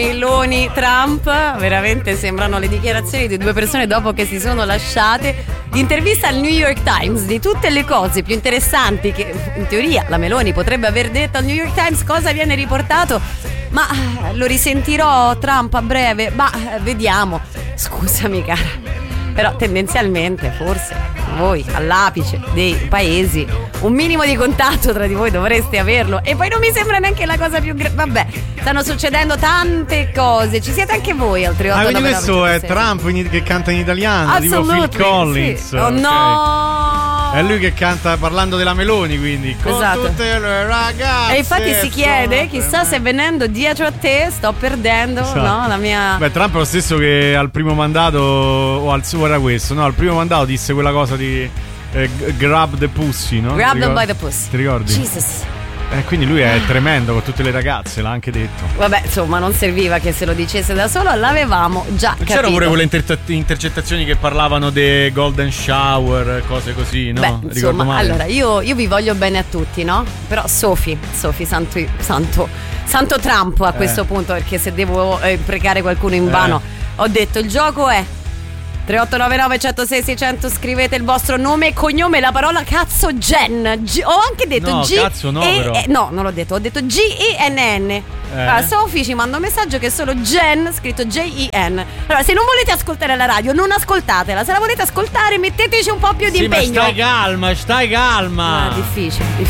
Meloni, Trump, veramente sembrano le dichiarazioni di due persone dopo che si sono lasciate. L'intervista al New York Times, di tutte le cose più interessanti che in teoria la Meloni potrebbe aver detto al New York Times, cosa viene riportato? Ma lo risentirò Trump a breve, ma vediamo. Scusami cara, però tendenzialmente forse voi all'apice dei paesi un minimo di contatto tra di voi dovreste averlo. E poi non mi sembra neanche la cosa più vabbè, stanno succedendo tante cose, ci siete anche voi al 38. Quindi questo è Trump che canta in italiano, tipo Phil Collins, sì. Oh no, è lui che canta parlando della Meloni, quindi con tutte le ragazze. E infatti si chiede, chissà se venendo dietro a te sto perdendo, no, la mia. Beh, Trump è lo stesso che al primo mandato, o al suo era questo, no, al primo mandato disse quella cosa di grab the pussy, no? Grab them by the pussy. Ti ricordi? Jesus. Quindi lui è tremendo con tutte le ragazze, l'ha anche detto. Vabbè, insomma, non serviva che se lo dicesse da solo, l'avevamo già capito. C'erano pure quelle intercettazioni che parlavano dei golden shower, cose così, no? Beh, insomma, allora io vi voglio bene a tutti, no? Però Sophie, santo Trump a questo punto, perché se devo imprecare qualcuno in vano, ho detto il gioco è 3899 106 600, scrivete il vostro nome e cognome, la parola cazzo Gen. Ho anche detto no, G. Cazzo no, però. No, non l'ho detto, ho detto G-I-N-N. Allora, Sophie ci manda un messaggio che è solo Gen, scritto J-I-N. Allora, se non volete ascoltare la radio, non ascoltatela. Se la volete ascoltare, metteteci un po' più di impegno. Ma stai calma. Difficile.